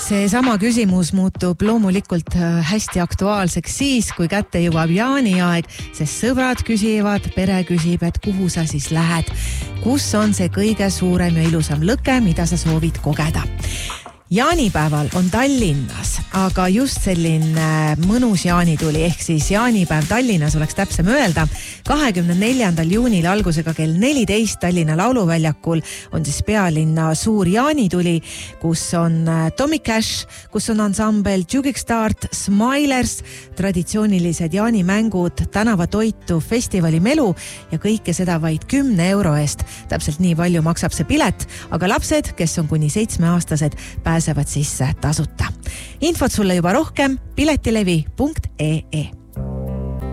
See sama küsimus muutub loomulikult hästi aktuaalseks siis, kui kätte jõuab jaaniaeg, sest sõbrad küsivad, pere küsib, et kuhu sa siis lähed. Kus on see kõige suurem ja ilusam lõke, mida sa soovid kogeda? Jaanipäeval on Tallinnas, aga just selline mõnus jaanituli, ehk siis jaanipäev Tallinnas oleks täpsem öelda. 24. juunil algusega kell 14 Tallinna lauluväljakul on siis pealinna suur jaanituli, kus on Tommy Cash, kus on ansambel Jugikstart, Smilers, traditsioonilised jaanimängud, tänavatoitu, festivali melu ja kõike seda vaid 10 euro eest. Täpselt nii palju maksab see pilet, aga lapsed, kes on kuni 7-aastased, pääsevad sisse tasuta. Infot sulle juba rohkem piletilevi.ee.